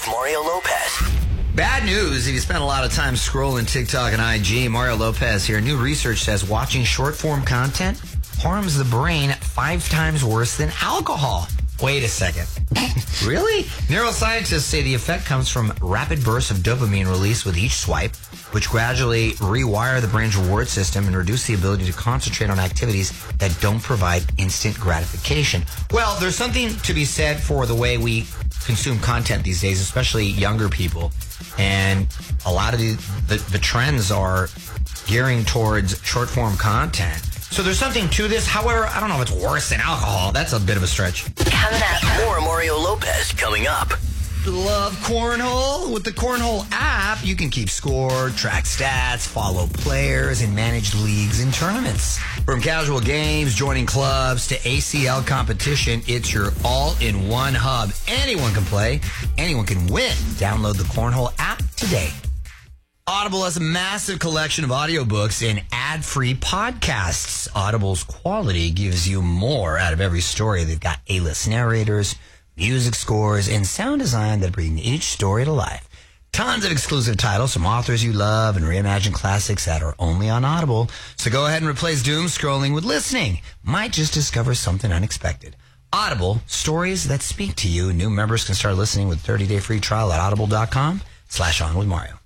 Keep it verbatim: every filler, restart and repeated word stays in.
with Mario Lopez. Bad news if you spend a lot of time scrolling TikTok and I G. Mario Lopez here. New research says watching short-form content harms the brain five times worse than alcohol. Wait a second. Really? Neuroscientists say the effect comes from rapid bursts of dopamine release with each swipe, which gradually rewire the brain's reward system and reduce the ability to concentrate on activities that don't provide instant gratification. Well, there's something to be said for the way we consume content these days, especially younger people. And a lot of the, the, the trends are gearing towards short-form content. So there's something to this. However, I don't know if it's worse than alcohol. That's a bit of a stretch. Coming up. More Mario Lopez coming up. Love Cornhole? With the Cornhole app, you can keep score, track stats, follow players, and manage leagues and tournaments. From casual games, joining clubs, to A C L competition, it's your all-in-one hub. Anyone can play. Anyone can win. Download the Cornhole app today. Audible has a massive collection of audiobooks and ad-free podcasts. Audible's quality gives you more out of every story. They've got A-list narrators, music scores, and sound design that bring each story to life. Tons of exclusive titles from authors you love and reimagined classics that are only on Audible. So go ahead and replace doom scrolling with listening. Might just discover something unexpected. Audible, stories that speak to you. New members can start listening with thirty-day free trial at audible.com slash on with Mario.